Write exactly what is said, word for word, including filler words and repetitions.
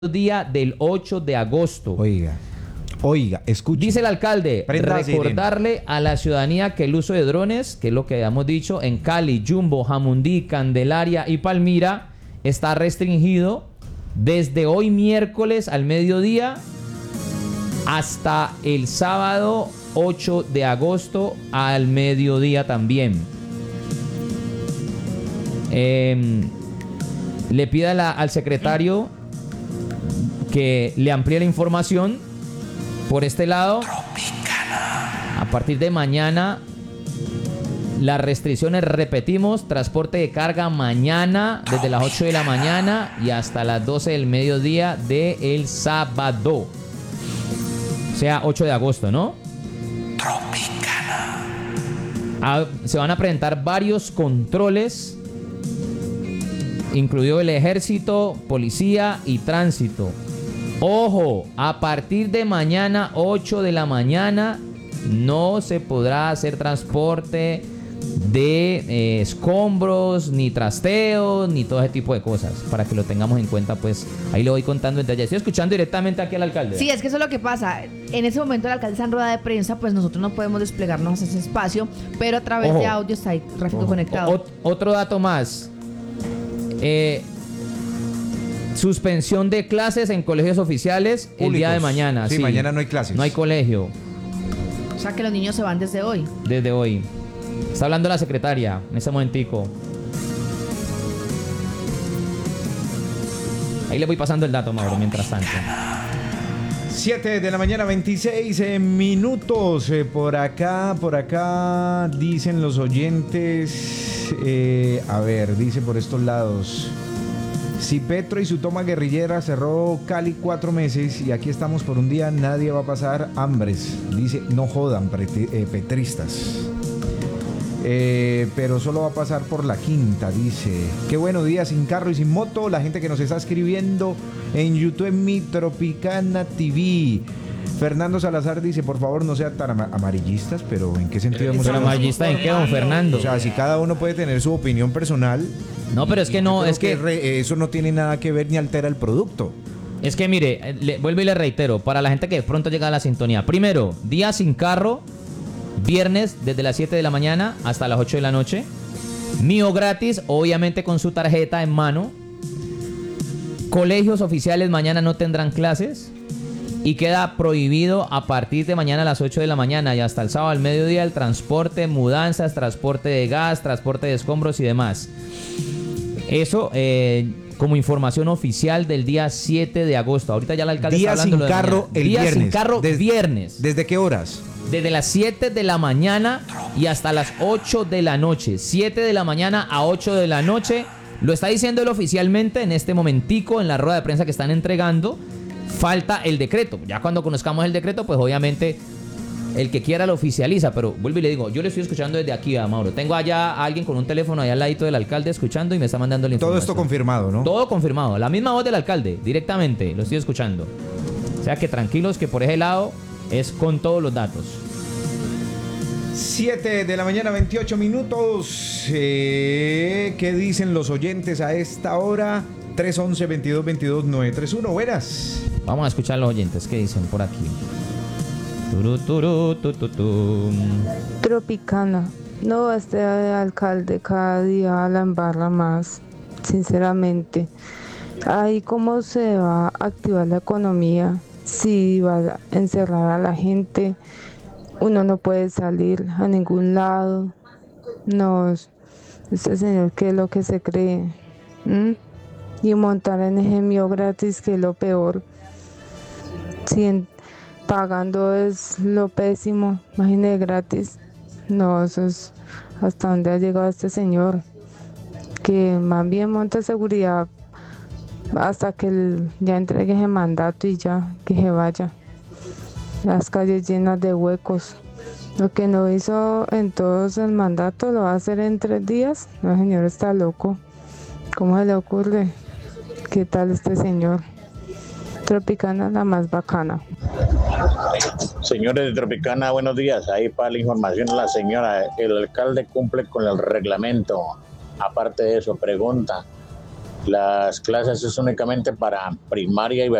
día del ocho de agosto. Oiga, oiga, escuche. Dice el alcalde, Prenda recordarle a la ciudadanía que el uso de drones, que es lo que habíamos dicho, en Cali, Jumbo, Jamundí, Candelaria y Palmira, está restringido desde hoy miércoles al mediodía hasta el sábado ocho de agosto al mediodía también. Eh, le pida la, al secretario que le amplíe la información por este lado. A partir de mañana, las restricciones, repetimos, transporte de carga mañana desde las ocho de la mañana y hasta las doce del mediodía del sábado. O sea, ocho de agosto, ¿no? Ah, se van a presentar varios controles, incluido el ejército, policía y tránsito. Ojo, a partir de mañana, ocho de la mañana, no se podrá hacer transporte de eh, escombros, ni trasteos, ni todo ese tipo de cosas, para que lo tengamos en cuenta. Pues ahí lo voy contando en detalle. Estoy escuchando directamente aquí al alcalde. Sí, es que eso es lo que pasa. En ese momento el alcalde está en rueda de prensa, pues nosotros no podemos desplegarnos a ese espacio, pero a través Ojo. de audio está ahí Rafico Ojo. conectado. Ot- otro dato más. Eh, suspensión de clases en colegios oficiales el Públicos. día de mañana. Sí, mañana no hay clases. No hay colegio O sea que los niños se van desde hoy. desde hoy. Está hablando la secretaria en ese momentico. Ahí le voy pasando el dato, Mauro, mientras tanto. siete de la mañana, veintiséis eh, minutos. Eh, por acá, por acá, dicen los oyentes. Eh, a ver, dice por estos lados. Si Petro y su toma guerrillera cerró Cali cuatro meses y aquí estamos por un día, nadie va a pasar hambres. Dice, no jodan, preti- eh, petristas. Eh, pero solo va a pasar por la quinta, dice. Qué bueno día sin carro y sin moto. La gente que nos está escribiendo en YouTube en Mi Tropicana T V. Fernando Salazar dice, por favor no sean tan ama- amarillistas, pero ¿en qué sentido hemos ¿Pero amarillista en qué, don Fernando? O sea, si cada uno puede tener su opinión personal. No, pero es que no, yo creo es que... re- eso no tiene nada que ver ni altera el producto. Es que mire, eh, le, vuelvo y le reitero, para la gente que de pronto llega a la sintonía. Primero, día sin carro, viernes desde las siete de la mañana hasta las ocho de la noche. Mío gratis, obviamente con su tarjeta en mano. Colegios oficiales mañana no tendrán clases. Y queda prohibido a partir de mañana a las ocho de la mañana y hasta el sábado al mediodía el transporte, mudanzas, transporte de gas, transporte de escombros y demás. Eso eh, como información oficial del día siete de agosto. Ahorita ya el alcalde Día está sin hablando de carro el Día viernes. sin carro Des- viernes. ¿Desde qué horas? Desde las siete de la mañana y hasta las ocho de la noche. siete de la mañana a ocho de la noche. Lo está diciendo él oficialmente en este momentico en la rueda de prensa que están entregando. Falta el decreto. Ya cuando conozcamos el decreto, pues obviamente el que quiera lo oficializa. Pero vuelvo y le digo, yo le estoy escuchando desde aquí a Mauro. Tengo allá a alguien con un teléfono allá al ladito del alcalde escuchando y me está mandando la Todo información. esto confirmado, ¿no? Todo confirmado. La misma voz del alcalde, directamente. Lo estoy escuchando. O sea que tranquilos que por ese lado es con todos los datos. siete de la mañana, veintiocho minutos. Eh, ¿Qué dicen los oyentes a esta hora? tres once, veintidós veintidós, nueve treinta y uno. Buenas. Vamos a escuchar a los oyentes que dicen por aquí. Turu, turu, tu, tu, tu. Tropicana. No, este alcalde cada día la embarra más, sinceramente. Ahí cómo se va a activar la economía si va a encerrar a la gente. Uno no puede salir a ningún lado. No, este señor, ¿qué es lo que se cree? ¿Mm? Y montar en ese mío gratis, que es lo peor. Si en- pagando es lo pésimo, imagínate gratis. No, eso es hasta dónde ha llegado este señor. Que más bien monte seguridad hasta que él ya entregue ese mandato y ya, que se vaya. Las calles llenas de huecos. Lo que no hizo en todos el mandato lo va a hacer en tres días. No, señor, está loco. ¿Cómo se le ocurre? ¿Qué tal este señor? Tropicana, la más bacana. Señores de Tropicana, buenos días. Ahí para la información de la señora, el alcalde cumple con el reglamento. Aparte de eso, pregunta, las clases es únicamente para primaria y